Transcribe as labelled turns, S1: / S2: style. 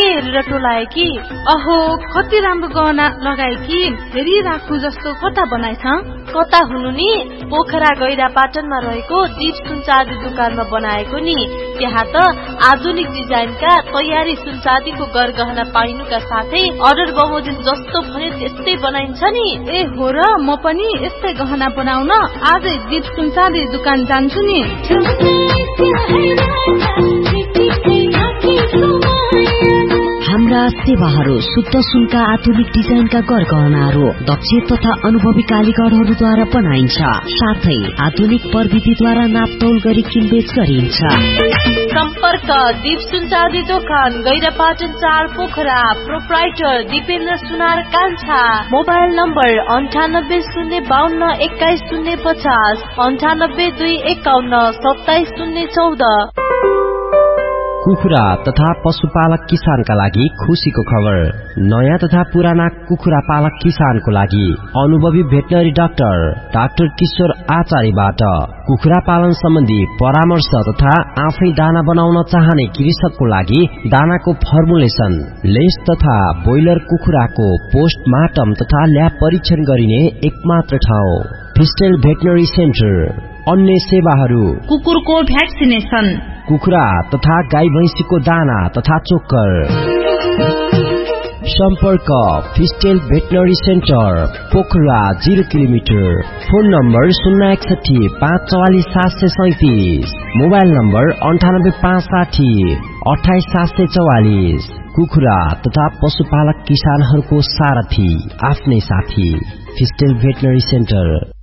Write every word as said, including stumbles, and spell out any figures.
S1: हेरेर टोलाए कि
S2: अहो कति राम्रो गहना लगाए कि फेरि राखु जस्तो कता बनाइछ
S1: कता हुनु नि पोखरा गैरा पाटनमा रहेको दीप सुनचाँदी दुकानमा बनाएको नि त्यहाँ त आधुनिक डिजाइनका तयारी सुनचाँदीको गरगहना पाइनुका साथै अर्डर बमोजिम जस्तो भने त्यस्तै बनाइन्छ नि
S2: ए हो र म पनि यस्तै गहना बनाउन आजै दीप सुनचाँदी दुकान जान्छु नि
S3: हाम्रा सेवाहरू शुद्ध सुनका आधुनिक डिजाइनका गरगहनाहरू दक्ष तथा अनुभवी कारीगरहरूद्वारा बनाइन्छ साथै आधुनिक प्रविधिद्वारा नापतोल गरी किनबेच गरिन्छ
S1: सम्पर्क दीप सुनचाँदी दोकान गैरापाटन चार पोखरा प्रोप्राइटर दिपेन्द्र सुनार कान्छा मोबाइल नम्बर अन्ठानब्बे शून्य बाहन्न एक्काइस शून्य पचास अन्ठानब्बे दुई एकाउन्न सत्ताइस शून्य चौध
S4: कुखुरा तथा पशुपालक किसानका लागि खुशीको खबर नयाँ तथा पुराना कुखुरा पालक किसानको लागि अनुभवी भेटनरी डाक्टर डाक्टर किशोर आचार्यबाट कुखुरा पालन सम्बन्धी परामर्श तथा आफै दाना बनाउन चाहने कृषकको लागि दानाको फर्मुलेसन लेस तथा ब्रोइलर कुखुराको पोस्टमार्टम तथा ल्याब परीक्षण गरिने एकमात्र ठाउँ फिस्टेल भेटनरी सेन्टर अन्य सेवाहरू
S2: कुकुरको भ्याक्सिनेसन
S4: कुखुरा तथा गाई भैंसीको दाना तथा चोक्कर सम्पर्क फिस्टेल veterinary centre Pokhara zero kilometre phone number शून्य एकसठी पाँच चौवालिस सात सय सैतिस मोबाइल नम्बर अन्ठानब्बे पाँच साठी अठाइस सात सय चौवालिस कुखुरा तथा पशुपालक किसानहरूको सारथी आफ्नै साथी फिस्टेल भेटनरी सेन्टर।